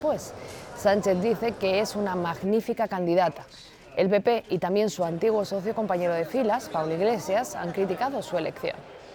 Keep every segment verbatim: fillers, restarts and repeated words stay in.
Pues Sánchez dice que es una magnífica candidata. El P P y también su antiguo socio compañero de filas, Pablo Iglesias, han criticado su elección.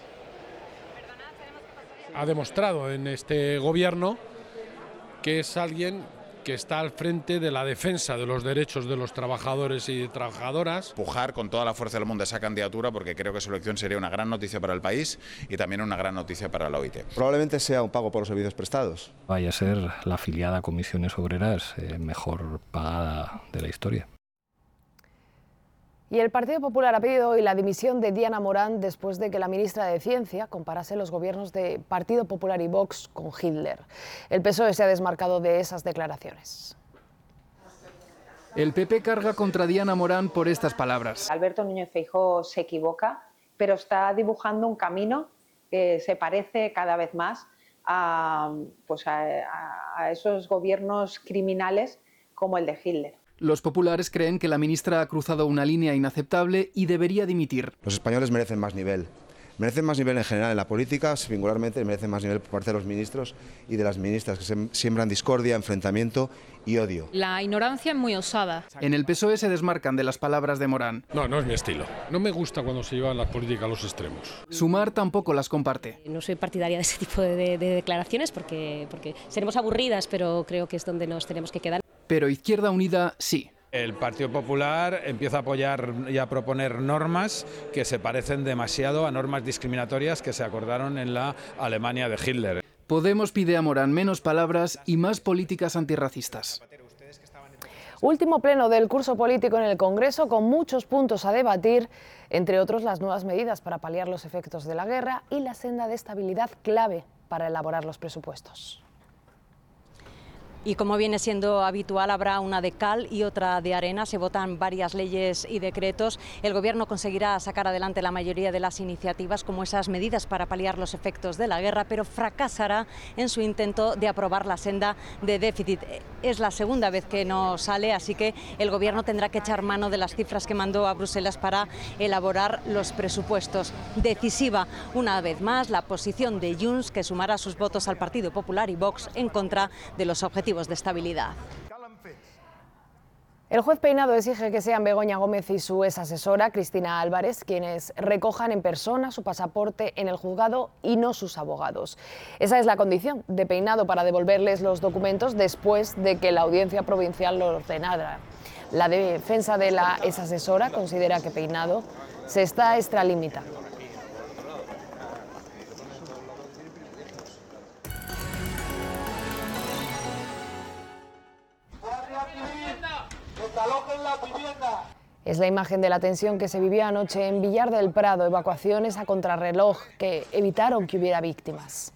Ha demostrado en este gobierno que es alguien que está al frente de la defensa de los derechos de los trabajadores y trabajadoras. Pujar con toda la fuerza del mundo esa candidatura porque creo que su elección sería una gran noticia para el país y también una gran noticia para la O I T. Probablemente sea un pago por los servicios prestados. Vaya a ser la afiliada a Comisiones Obreras eh, mejor pagada de la historia. Y el Partido Popular ha pedido hoy la dimisión de Diana Morán después de que la ministra de Ciencia comparase los gobiernos de Partido Popular y Vox con Hitler. El P S O E se ha desmarcado de esas declaraciones. El P P carga contra Diana Morán por estas palabras. Alberto Núñez Feijóo se equivoca, pero está dibujando un camino que se parece cada vez más a, pues a, a esos gobiernos criminales como el de Hitler. Los populares creen que la ministra ha cruzado una línea inaceptable y debería dimitir. Los españoles merecen más nivel. Merecen más nivel en general en la política, singularmente merecen más nivel por parte de los ministros y de las ministras, que se siembran discordia, enfrentamiento y odio. La ignorancia es muy osada. En el P S O E se desmarcan de las palabras de Morán. No, no es mi estilo. No me gusta cuando se llevan las políticas a los extremos. Sumar tampoco las comparte. No soy partidaria de ese tipo de, de, de declaraciones porque, porque seremos aburridas, pero creo que es donde nos tenemos que quedar. Pero Izquierda Unida sí. El Partido Popular empieza a apoyar y a proponer normas que se parecen demasiado a normas discriminatorias que se acordaron en la Alemania de Hitler. Podemos pide a Morán menos palabras y más políticas antirracistas. Último pleno del curso político en el Congreso con muchos puntos a debatir, entre otros las nuevas medidas para paliar los efectos de la guerra y la senda de estabilidad clave para elaborar los presupuestos. Y como viene siendo habitual, habrá una de cal y otra de arena. Se votan varias leyes y decretos. El Gobierno conseguirá sacar adelante la mayoría de las iniciativas, como esas medidas para paliar los efectos de la guerra, pero fracasará en su intento de aprobar la senda de déficit. Es la segunda vez que no sale, así que el Gobierno tendrá que echar mano de las cifras que mandó a Bruselas para elaborar los presupuestos. Decisiva, una vez más, la posición de Junts, que sumará sus votos al Partido Popular y Vox en contra de los objetivos de estabilidad. El juez Peinado exige que sean Begoña Gómez y su ex asesora, Cristina Álvarez, quienes recojan en persona su pasaporte en el juzgado y no sus abogados. Esa es la condición de Peinado para devolverles los documentos después de que la Audiencia Provincial lo ordenara. La defensa de la ex asesora considera que Peinado se está extralimitando. Es la imagen de la tensión que se vivió anoche en Villar del Prado, evacuaciones a contrarreloj que evitaron que hubiera víctimas.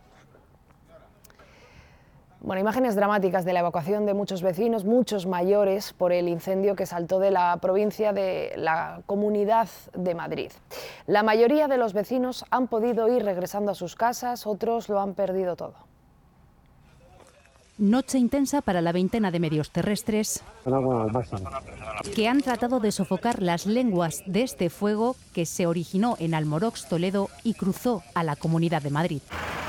Bueno, imágenes dramáticas de la evacuación de muchos vecinos, muchos mayores, por el incendio que saltó de la provincia de la Comunidad de Madrid. La mayoría de los vecinos han podido ir regresando a sus casas, otros lo han perdido todo. Noche intensa para la veintena de medios terrestres que han tratado de sofocar las lenguas de este fuego que se originó en Almorox, Toledo y cruzó a la Comunidad de Madrid.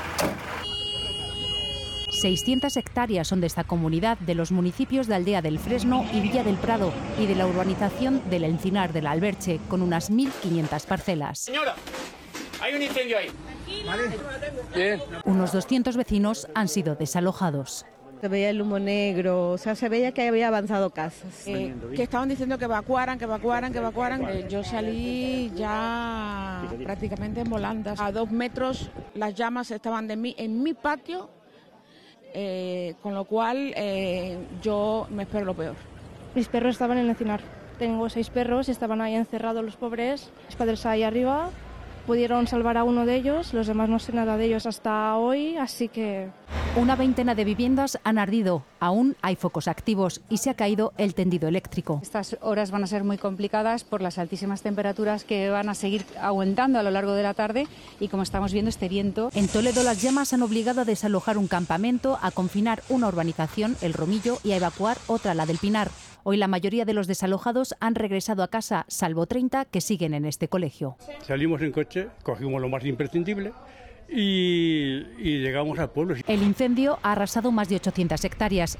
seiscientas hectáreas son de esta comunidad, de los municipios de Aldea del Fresno y Villa del Prado y de la urbanización del Encinar del Alberche, con unas mil quinientas parcelas. Señora, hay un incendio ahí. Bien. Unos doscientos vecinos han sido desalojados. Se veía el humo negro, o sea, se veía que había avanzado casas. Eh, que estaban diciendo que evacuaran, que evacuaran, que evacuaran. Eh, yo salí ya prácticamente en volandas. A dos metros las llamas estaban de mí, en mi patio, eh, con lo cual eh, yo me espero lo peor. Mis perros estaban en el Encinar. Tengo seis perros, estaban ahí encerrados los pobres. Mis padres ahí arriba. Pudieron salvar a uno de ellos, los demás no sé nada de ellos hasta hoy, así que... Una veintena de viviendas han ardido, aún hay focos activos y se ha caído el tendido eléctrico. Estas horas van a ser muy complicadas por las altísimas temperaturas que van a seguir aumentando a lo largo de la tarde y como estamos viendo este viento. En Toledo las llamas han obligado a desalojar un campamento, a confinar una urbanización, El Romillo, y a evacuar otra, la del Pinar. Hoy la mayoría de los desalojados han regresado a casa, salvo treinta que siguen en este colegio. Salimos en coche, cogimos lo más imprescindible y, y llegamos al pueblo. El incendio ha arrasado más de ochocientas hectáreas.